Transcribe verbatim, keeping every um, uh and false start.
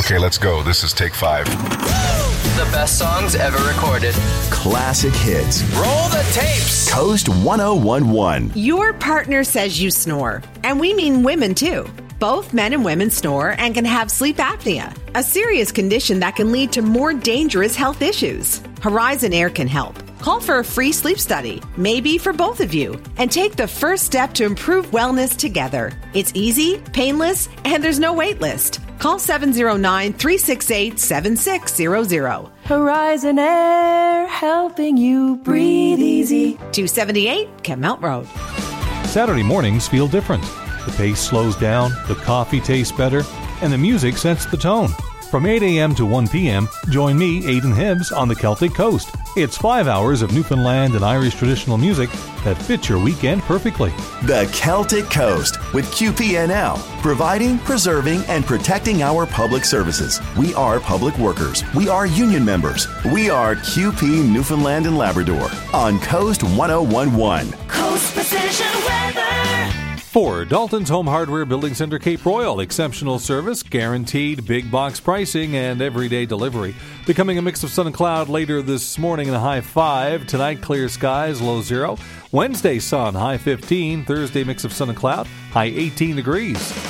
Okay, let's go. This is take five. The best songs ever recorded. Classic hits. Roll the tapes. Coast one oh one one. Your partner says you snore, and we mean women too. Both men and women snore and can have sleep apnea, a serious condition that can lead to more dangerous health issues. Horizon Air can help. Call for a free sleep study, maybe for both of you, and take the first step to improve wellness together. It's easy, painless, and there's no wait list. Call seven oh nine, three six eight, seven six zero zero. Horizon Air, helping you breathe easy. two seventy-eight Kemelt Road. Saturday mornings feel different. The pace slows down, the coffee tastes better, and the music sets the tone. From eight a.m. to one p.m., join me, Aidan Hibbs, on the Celtic Coast. It's five hours of Newfoundland and Irish traditional music that fits your weekend perfectly. The Celtic Coast with Q P N L, providing, preserving, and protecting our public services. We are public workers. We are union members. We are Q P Newfoundland and Labrador on Coast one oh one one. Coast Precision Weather. For Dalton's Home Hardware Building Center Cape Royal, exceptional service, guaranteed big box pricing, and everyday delivery. Becoming a mix of sun and cloud later this morning in the high five. Tonight, clear skies, low zero. Wednesday, sun, high fifteen. Thursday, mix of sun and cloud, high eighteen degrees.